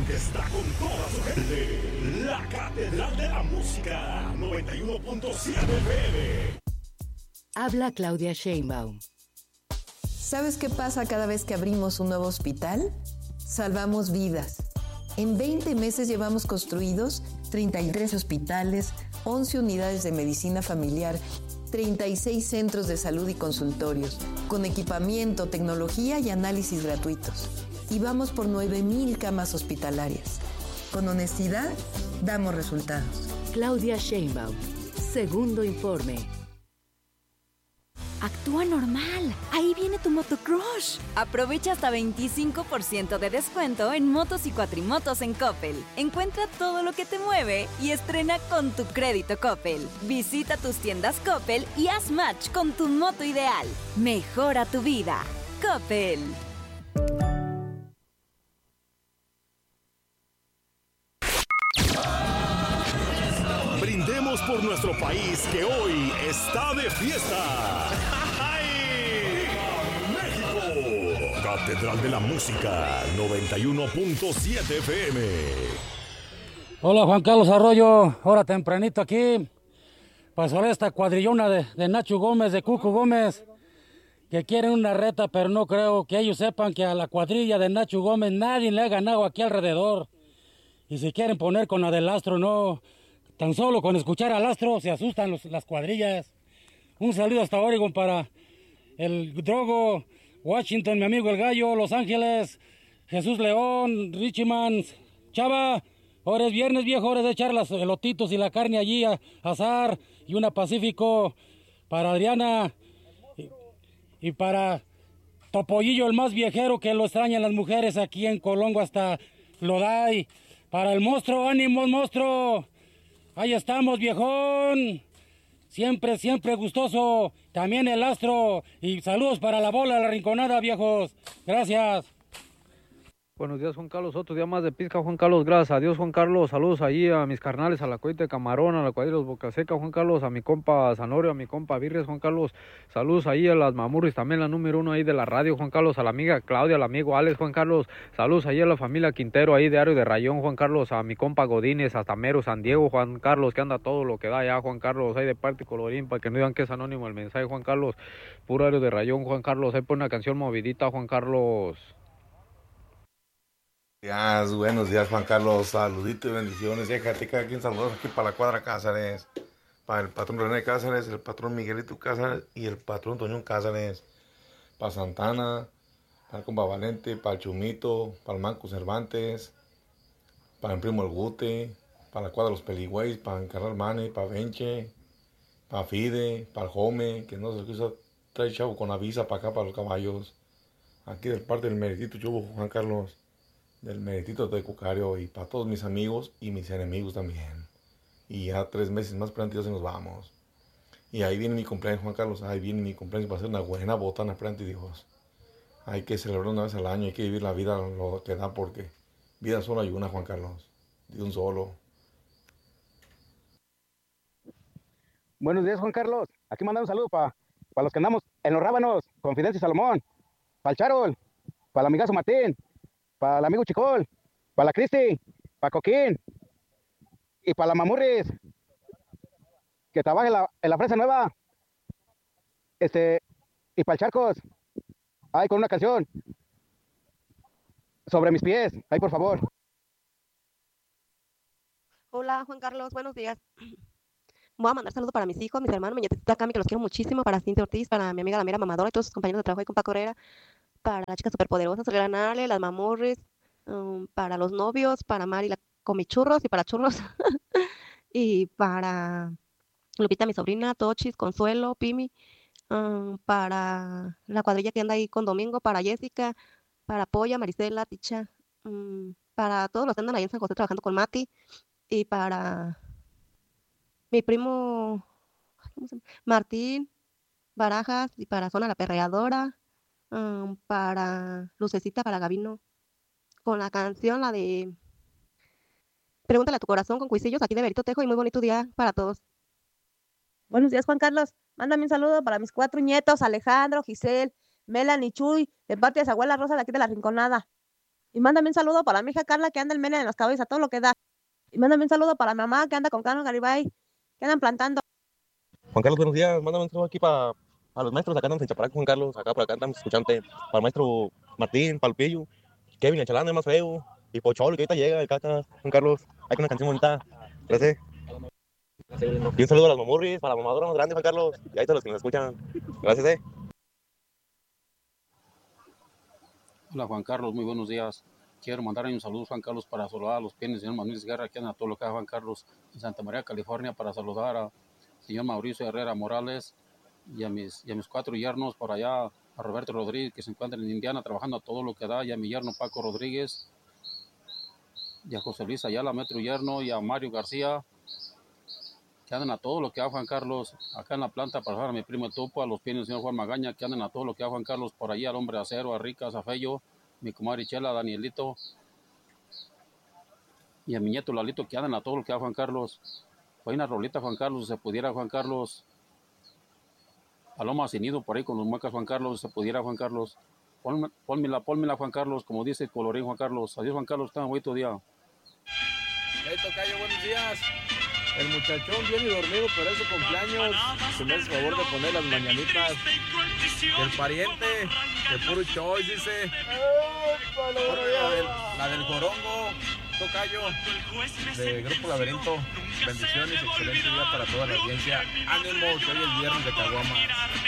que está con toda su gente. La Catedral de la Música, 91.7 FM. Habla Claudia Sheinbaum. ¿Sabes qué pasa cada vez que abrimos un nuevo hospital? Salvamos vidas. En 20 meses llevamos construidos 33 hospitales, 11 unidades de medicina familiar, 36 centros de salud y consultorios, con equipamiento, tecnología y análisis gratuitos. Y vamos por 9,000 camas hospitalarias. Con honestidad, damos resultados. Claudia Sheinbaum. Segundo informe. Actúa normal. Ahí viene tu motocrush. Aprovecha hasta 25% de descuento en motos y cuatrimotos en Coppel. Encuentra todo lo que te mueve y estrena con tu crédito Coppel. Visita tus tiendas Coppel y haz match con tu moto ideal. Mejora tu vida. Coppel. Brindemos por nuestro país que hoy está de fiesta. ¡México! Catedral de la Música, 91.7 FM. Hola, Juan Carlos Arroyo, ahora tempranito aquí. Pasó esta cuadrillona de Nacho Gómez, de Cuco Gómez, que quieren una reta, pero no creo que ellos sepan que a la cuadrilla de Nacho Gómez nadie le ha ganado aquí alrededor. Y si quieren poner con la del Astro, no. Tan solo con escuchar al Astro se asustan las cuadrillas. Un saludo hasta Oregon para el Drogo, Washington, mi amigo el Gallo, Los Ángeles, Jesús León, Richman, Chava. Ahora es viernes, viejo, ahora es de echar los elotitos y la carne allí a asar. Y una Pacífico para Adriana y para Topollillo, el más viejero que lo extrañan las mujeres aquí en Colongo hasta Lodai. Para el monstruo, ánimo monstruo. Ahí estamos, viejón. Siempre, siempre gustoso. También el Astro. Y saludos para la bola de la Rinconada, viejos. Gracias. Buenos días, Juan Carlos. Otro día más de pizca, Juan Carlos. Gracias a Dios, Juan Carlos. Saludos ahí a mis carnales, a la Cuadrita de Camarón, a la Cuadrilla de Boca Seca, Juan Carlos. A mi compa Zanorio, a mi compa Virres, Juan Carlos. Saludos ahí a las Mamurris, también la número 1 ahí de la radio, Juan Carlos. A la amiga Claudia, al amigo Alex, Juan Carlos. Saludos ahí a la familia Quintero, ahí de Ario de Rayón, Juan Carlos. A mi compa Godínez, hasta Mero, San Diego, Juan Carlos, que anda todo lo que da allá, Juan Carlos. Ahí de parte Colorín, para que no digan que es anónimo el mensaje, Juan Carlos. Puro Ario de Rayón, Juan Carlos. Ahí pone una canción movidita, Juan Carlos. Buenos días, Juan Carlos, saluditos y bendiciones. Déjate cada quien saludos aquí para la cuadra Cáceres, para el patrón René Cáceres, el patrón Miguelito Cáceres y el patrón Toñón Cáceres, para Santana, para el compa Valente, para el Chumito, para el Manco Cervantes, para el primo El Gute, para la cuadra Los Peligüeyes, para el Carral Mane, para Benche, para Fide, para el Jome, que no se quiso traer chavo con la visa para acá, para los caballos. Aquí del parte del meritito Chubo, Juan Carlos. Del meritito de Cucario y para todos mis amigos y mis enemigos también. Y ya 3 meses más pronto y nos vamos. Y ahí viene mi cumpleaños, Juan Carlos. Ahí viene mi cumpleaños para hacer una buena botana pronto, Dios. Hay que celebrar una vez al año, hay que vivir la vida lo que da porque vida solo hay una, Juan Carlos. De un solo. Buenos días, Juan Carlos. Aquí mandando un saludo para los que andamos en los Rábanos, con Fidencio y Salomón. Para el Charol, para el amigazo Martín, para el amigo Chicol, para la Cristi, para Coquín y para la Mamurris, que trabaja en la Fresa Nueva, y para el Charcos, ay, con una canción, sobre mis pies, ay, por favor. Hola, Juan Carlos, buenos días. Voy a mandar saludos para mis hijos, mis hermanos, mi nietecita Cami, que los quiero muchísimo, para Cintia Ortiz, para mi amiga la Mera Mamadora y todos sus compañeros de trabajo ahí con Paco Herrera, para las chicas superpoderosas, el Gran Ale, las Mamurris, para los novios, para Mari la Comichurros y para Churros, y para Lupita, mi sobrina, Tochis, Consuelo, Pimi, para la cuadrilla que anda ahí con Domingo, para Jessica, para Polla, Marisela, Ticha, para todos los que andan ahí en San José trabajando con Mati, y para mi primo, ¿cómo se llama? Martín Barajas, y para Zona la Perreadora, para Lucecita, para Gabino, con la canción, la de Pregúntale a tu corazón con Cuisillos, aquí de Berito Tejo, y muy bonito día para todos. Buenos días, Juan Carlos. Mándame un saludo para mis 4 nietos, Alejandro, Giselle, Melanie, Chuy, de parte de su abuela Rosa de aquí de la Rinconada. Y mándame un saludo para mi hija Carla, que anda el mene en los caballos a todo lo que da. Y mándame un saludo para mi mamá, que anda con Carlos Garibay, que andan plantando. Juan Carlos, buenos días. Mándame un saludo aquí para los maestros. Acá andamos en Chaparaco, Juan Carlos. Acá por acá andamos escuchándote. Para el maestro Martín, para el Pillo, Kevin, el Chalán, el más feo. Y Pocholo, que ahorita llega, el Caca, Juan Carlos. Hay una canción bonita. Gracias. Y un saludo a las mamurris, para la mamadora más grande, Juan Carlos. Y ahí todos los que nos escuchan. Gracias, Hola Juan Carlos, muy buenos días. Quiero mandar un saludo, Juan Carlos, para saludar a los pienes del señor Manuel Guerra, que andan a todo lo que haga Juan Carlos en Santa María, California, para saludar al señor Mauricio Herrera Morales y a mis 4 yernos por allá, a Roberto Rodríguez, que se encuentra en Indiana trabajando a todo lo que da, y a mi yerno Paco Rodríguez, y a José Luis Ayala, Metro Yerno, y a Mario García, que andan a todo lo que haga Juan Carlos, acá en la planta, para saludar a mi primo el Topo, a los pienes del señor Juan Magaña, que andan a todo lo que haga Juan Carlos, por allí al Hombre de Acero, a Ricas, a Fello, mi comadre Chela, a Danielito, y a mi nieto Lalito, que andan a todo lo que haga Juan Carlos. Hay una rolita, Juan Carlos, si se pudiera, Juan Carlos, Paloma sin nido por ahí con los muecas, Juan Carlos, si se pudiera, Juan Carlos. Pónmela, Juan Carlos, como dice el colorín, Juan Carlos. Adiós, Juan Carlos, ten un bonito día. Hey, tocayo, buenos días. El muchachón viene dormido, pero es su cumpleaños. Si me hace favor de poner las mañanitas. El pariente, de puro choice, dice. La del Jorongo, tocayo, de Grupo Laberinto. Bendiciones, excelente día para toda la audiencia. Ánimo, que hoy es viernes de Caguamas.